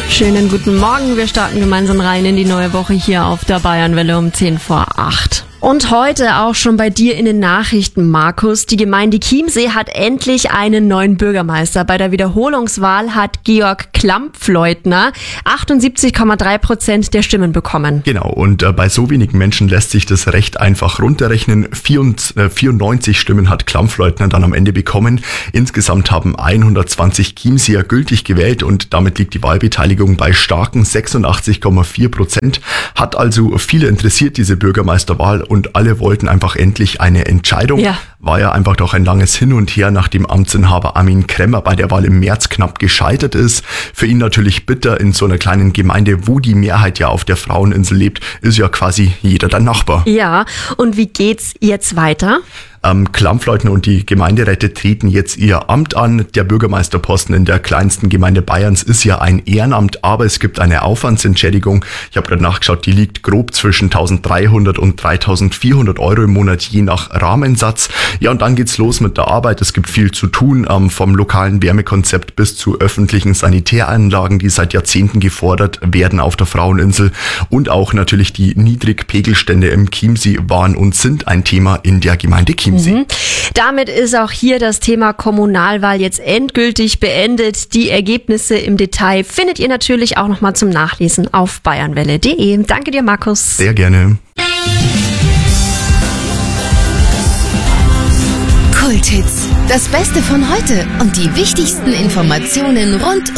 Schönen guten Morgen. Wir starten gemeinsam rein in die neue Woche hier auf der Bayernwelle um 7:50. Und heute auch schon bei dir in den Nachrichten, Markus. Die Gemeinde Chiemsee hat endlich einen neuen Bürgermeister. Bei der Wiederholungswahl hat Georg Klampfleutner 78,3% der Stimmen bekommen. Genau, und bei so wenigen Menschen lässt sich das recht einfach runterrechnen. 94 Stimmen hat Klampfleutner dann am Ende bekommen. Insgesamt haben 120 Chiemseer gültig gewählt und damit liegt die Wahlbeteiligung bei starken 86,4%. Hat also viele interessiert, diese Bürgermeisterwahl, und alle wollten einfach endlich eine Entscheidung. Ja. War ja einfach doch ein langes Hin und Her, nachdem Amtsinhaber Armin Kremmer bei der Wahl im März knapp gescheitert ist. Für ihn natürlich bitter, in so einer kleinen Gemeinde, wo die Mehrheit ja auf der Fraueninsel lebt, ist ja quasi jeder dein Nachbar. Ja, und wie geht's jetzt weiter? Klampfleutner und die Gemeinderäte treten jetzt ihr Amt an. Der Bürgermeisterposten in der kleinsten Gemeinde Bayerns ist ja ein Ehrenamt, aber es gibt eine Aufwandsentschädigung. Ich habe gerade nachgeschaut, die liegt grob zwischen 1.300 und 3.400 Euro im Monat, je nach Rahmensatz. Ja, und dann geht's los mit der Arbeit. Es gibt viel zu tun, vom lokalen Wärmekonzept bis zu öffentlichen Sanitäranlagen, die seit Jahrzehnten gefordert werden auf der Fraueninsel. Und auch natürlich die Niedrigpegelstände im Chiemsee waren und sind ein Thema in der Gemeinde Chiemsee. Damit ist auch hier das Thema Kommunalwahl jetzt endgültig beendet. Die Ergebnisse im Detail findet ihr natürlich auch nochmal zum Nachlesen auf bayernwelle.de. Danke dir, Markus. Sehr gerne. Kulthits. Das Beste von heute und die wichtigsten Informationen rund